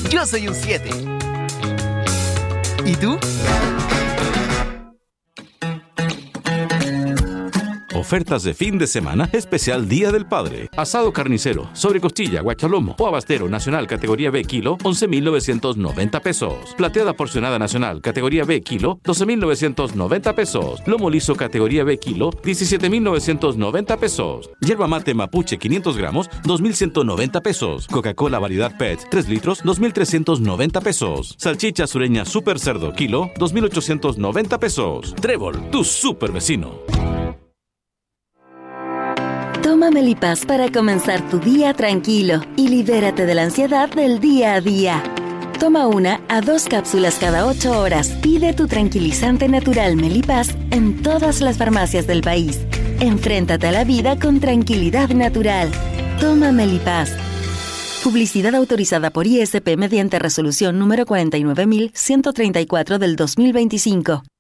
Yo soy un 7. ¿Y tú? Ofertas de fin de semana, especial Día del Padre. Asado carnicero, sobrecostilla, guachalomo o abastero nacional categoría B kilo, 11,990 pesos. Plateada porcionada nacional categoría B kilo, 12,990 pesos. Lomo liso categoría B kilo, 17,990 pesos. Yerba mate mapuche 500 gramos, 2,190 pesos. Coca-Cola variedad PET 3 litros, 2,390 pesos. Salchicha sureña super cerdo kilo, 2,890 pesos. Trébol, tu super vecino. Toma Melipaz para comenzar tu día tranquilo y libérate de la ansiedad del día a día. Toma 1 a 2 cápsulas cada 8 horas. Pide tu tranquilizante natural Melipaz en todas las farmacias del país. Enfréntate a la vida con tranquilidad natural. Toma Melipaz. Publicidad autorizada por ISP mediante resolución número 49134 del 2025.